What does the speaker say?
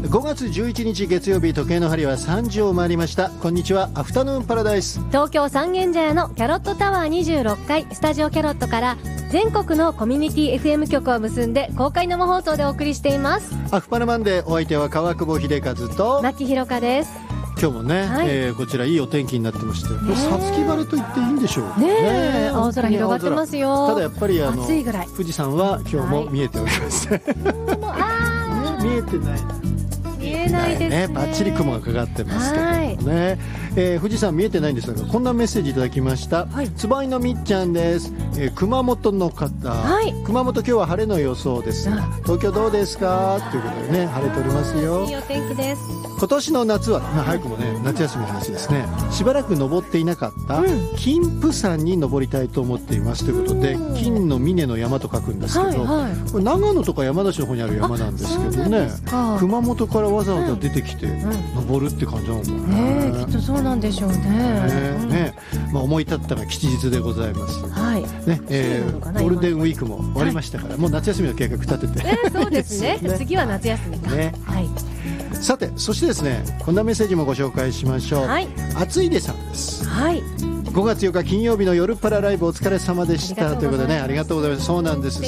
5月11日月曜日、時計の針は3時を回りました。こんにちは、アフタヌーンパラダイス。 東京三軒茶屋のキャロットタワー26階スタジオキャロットから全国のコミュニティ FM 局を結んで公開生放送でお送りしています。 アフパラマンデー、お相手は川久保秀和と牧ひろかです。 今日もね、はい、こちらいいお天気になってまして、これさつき晴れと言っていいんでしょうね。青空広がってますよ。 ただやっぱり暑いぐらい富士山は今日も見えております、はい、見えてない、 見えないですね。 バッチリ雲がかかってますけどね、富士山見えてないんですが、こんなメッセージいただきました、はい、つばいのみっちゃんです、熊本の方、はい、熊本今日は晴れの予想です。東京どうですかということでね、晴れておりますよ。 いいお天気です。 今年の夏は、早くもね、夏休みの話ですね。しばらく登っていなかった金峰山に登りたいと思っていますということで、金の峰の山と書くんですけど、はいはい、これ長野とか山梨の方にある山なんですけどね、熊本からわざわざ出てきて登るって感じなのかな、 きっとそうなんでしょうね。 思い立ったら吉日でございます、はいね。ゴールデンウィークも終わりましたから、もう夏休みの計画立てて、 そうですね次は夏休みか、ね、はい。 さて、そしてですね、こんなメッセージもご紹介しましょう。はい、暑いでさんです。はい。5月8日金曜日の夜パラライブお疲れ様でしたということでね、ありがとうございます。そうなんです。